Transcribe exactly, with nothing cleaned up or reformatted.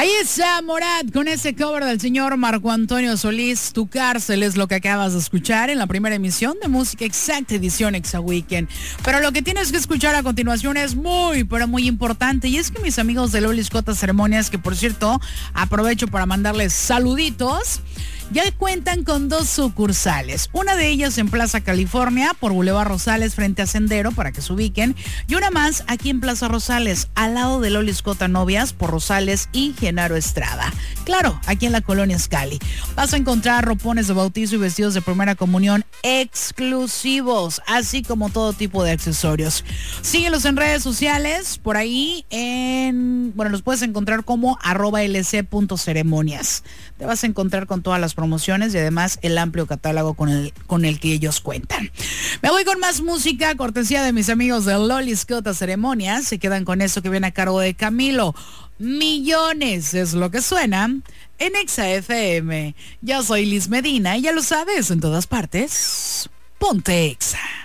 Ahí está Morat con ese cover del señor Marco Antonio Solís. Tu cárcel es lo que acabas de escuchar en la primera emisión de Música Exacta, edición Exa Weekend. Pero lo que tienes que escuchar a continuación es muy, pero muy importante. Y es que mis amigos de Lolis Cota Ceremonias, que por cierto aprovecho para mandarles saluditos, ya cuentan con dos sucursales. Una de ellas en Plaza California, por Boulevard Rosales, frente a Sendero, para que se ubiquen. Y una más aquí en Plaza Rosales, al lado de Lolis Cota Novias, por Rosales y Genaro Estrada. Claro, aquí en la colonia Scali. Vas a encontrar ropones de bautizo y vestidos de primera comunión exclusivos, así como todo tipo de accesorios. Síguelos en redes sociales, por ahí en... Bueno, los puedes encontrar como arroba lc.ceremonias. Te vas a encontrar con todas las promociones y además el amplio catálogo con el, con el que ellos cuentan. Me voy con más música, cortesía de mis amigos de Lolis Cota Ceremonias. Se quedan con eso que viene a cargo de Camilo. Millones es lo que suena en Exa F M. Yo soy Liz Medina y ya lo sabes, en todas partes, ponte Exa.